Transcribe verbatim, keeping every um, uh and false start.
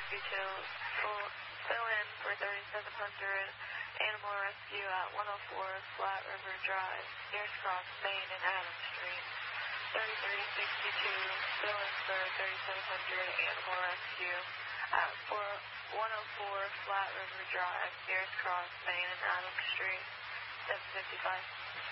Detail full fill in for thirty-seven hundred Animal Rescue at one oh four Flat River Drive, Deers Cross, Main, and Adams Street. thirty-three sixty-two fill in for thirty-seven hundred Animal Rescue at one oh four Flat River Drive, Deers Cross, Main, and Adams Street. seven fifty-five.